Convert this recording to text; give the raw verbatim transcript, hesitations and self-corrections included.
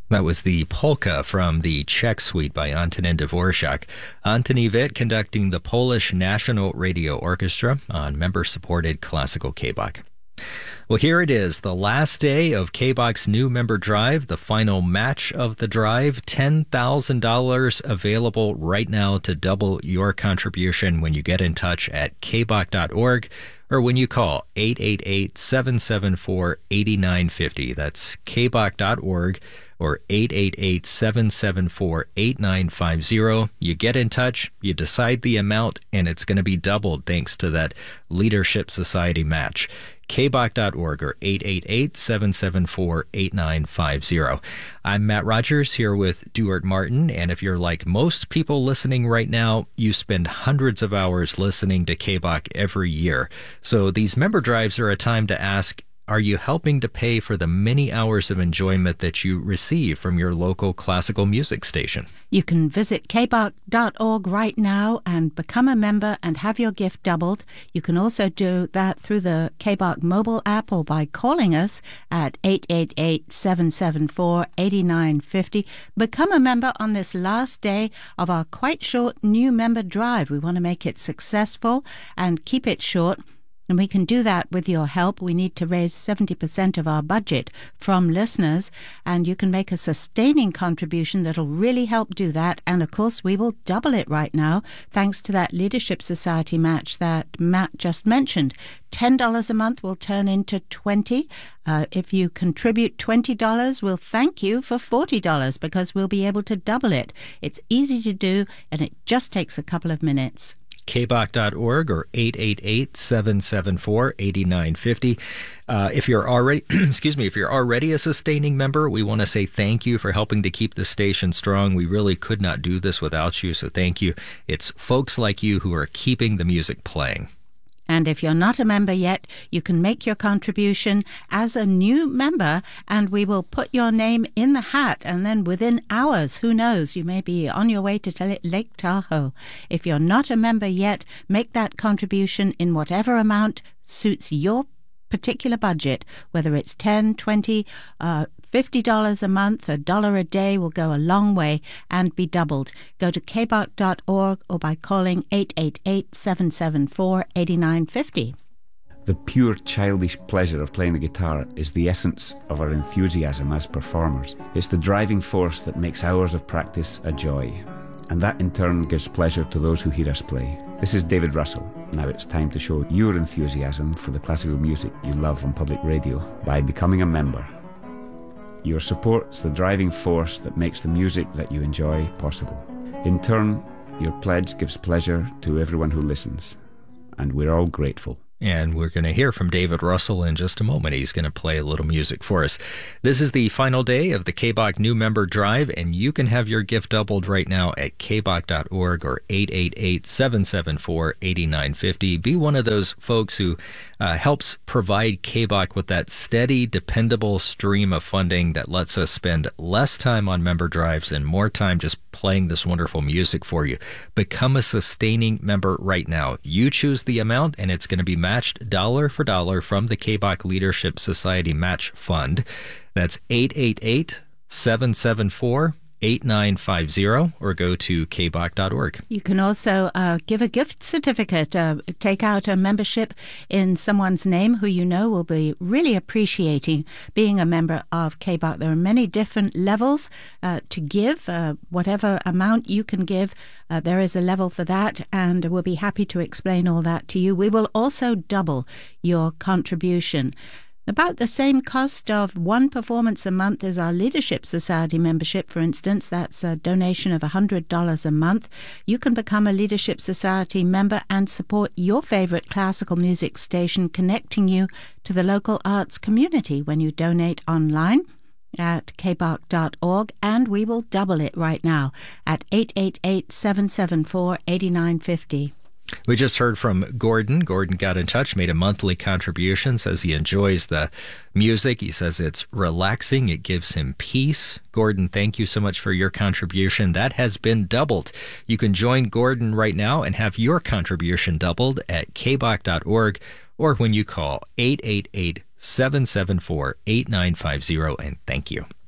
That was the polka from the Czech Suite by Antonin Dvorak. Antoni Witt conducting the Polish National Radio Orchestra on member-supported classical K B O C. Well, here it is, the last day of K B O C's new member drive, the final match of the drive, ten thousand dollars available right now to double your contribution when you get in touch at k b o c dot org or when you call eight eight eight, seven seven four, eight nine five zero. That's k b o c dot org or eight eight eight, seven seven four, eight nine five zero. You get in touch, you decide the amount, and it's going to be doubled thanks to that Leadership Society match. k b o c dot org or eight eight eight, seven seven four, eight nine five zero. I'm Matt Rogers here with Duart Martin, and if you're like most people listening right now, you spend hundreds of hours listening to K B O C every year. So these member drives are a time to ask, are you helping to pay for the many hours of enjoyment that you receive from your local classical music station? You can visit k b o c dot org right now and become a member and have your gift doubled. You can also do that through the K B O C mobile app or by calling us at eight eight eight, seven seven four, eight nine five zero. Become a member on this last day of our quite short new member drive. We want to make it successful and keep it short. And we can do that with your help. We need to raise seventy percent of our budget from listeners, and you can make a sustaining contribution that'll really help do that. And of course, we will double it right now, thanks to that Leadership Society match that Matt just mentioned. ten dollars a month will turn into twenty dollars. Uh, if you contribute twenty dollars, we'll thank you for forty dollars because we'll be able to double it. It's easy to do, and it just takes a couple of minutes. k b o c dot org or eight eight eight, seven seven four, eight nine five zero. Uh, if you're already, excuse me, if you're already a sustaining member, we want to say thank you for helping to keep the station strong. We really could not do this without you, so thank you. It's folks like you who are keeping the music playing. And if you're not a member yet, you can make your contribution as a new member, and we will put your name in the hat. And then within hours, who knows, you may be on your way to Lake Tahoe. If you're not a member yet, make that contribution in whatever amount suits your particular budget, whether it's ten, twenty, uh, fifty dollars a month, a dollar a day will go a long way and be doubled. Go to k b o c dot org or by calling eight eight eight, seven seven four, eight nine five zero. The pure childish pleasure of playing the guitar is the essence of our enthusiasm as performers. It's the driving force that makes hours of practice a joy, and that in turn gives pleasure to those who hear us play. This is David Russell. Now it's time to show your enthusiasm for the classical music you love on public radio by becoming a member. Your support's the driving force that makes the music that you enjoy possible. In turn, your pledge gives pleasure to everyone who listens, and we're all grateful. And we're going to hear from David Russell in just a moment. He's going to play a little music for us. This is the final day of the K B O C New Member Drive, and you can have your gift doubled right now at k b o c dot org or eight eight eight, seven seven four, eight nine five zero. Be one of those folks who uh, helps provide K B O C with that steady, dependable stream of funding that lets us spend less time on member drives and more time just playing this wonderful music for you. Become a sustaining member right now. You choose the amount, and it's going to be matched dollar for dollar from the K B O C Leadership Society Match Fund. That's eight eight eight, seven seven four, eight nine five zero or go to k b o c dot org. You can also uh, give a gift certificate, uh, take out a membership in someone's name who you know will be really appreciating being a member of K B O C. There are many different levels uh, to give. Uh, whatever amount you can give, uh, there is a level for that, and we'll be happy to explain all that to you. We will also double your contribution. About the same cost of one performance a month as our Leadership Society membership, for instance. That's a donation of one hundred dollars a month. You can become a Leadership Society member and support your favorite classical music station, connecting you to the local arts community when you donate online at k b o c dot org, and we will double it right now at eight eight eight, seven seven four, eight nine five zero. We just heard from Gordon. Gordon got in touch, made a monthly contribution, says he enjoys the music. He says it's relaxing. It gives him peace. Gordon, thank you so much for your contribution. That has been doubled. You can join Gordon right now and have your contribution doubled at k b o c dot org or when you call eight eight eight, seven seven four, eight nine five zero, and thank you.